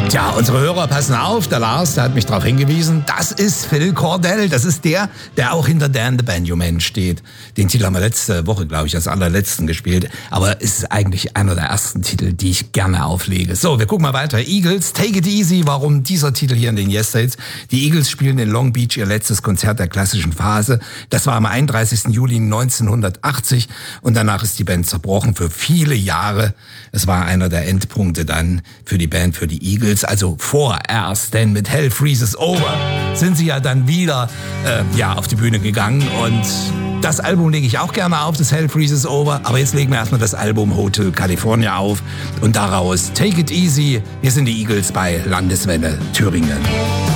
Tja, unsere Hörer passen auf, der Lars, der hat mich darauf hingewiesen, das ist Phil Cordell, das ist der auch hinter Dan the Banjo Man steht. Den Titel haben wir letzte Woche, glaube ich, als allerletzten gespielt, aber es ist eigentlich einer der ersten Titel, die ich gerne auflege. So, wir gucken mal weiter. Eagles, Take It Easy, warum dieser Titel hier in den Yesterdays? Die Eagles spielen in Long Beach ihr letztes Konzert der klassischen Phase. Das war am 31. Juli 1980 und danach ist die Band zerbrochen für viele Jahre. Es war einer der Endpunkte dann für die Band, für die Eagles. Also vorerst, denn mit Hell Freezes Over sind sie ja dann wieder auf die Bühne gegangen und das Album lege ich auch gerne auf, das Hell Freezes Over, aber jetzt legen wir erstmal das Album Hotel California auf und daraus Take It Easy. Wir sind die Eagles bei Landeswelle Thüringen.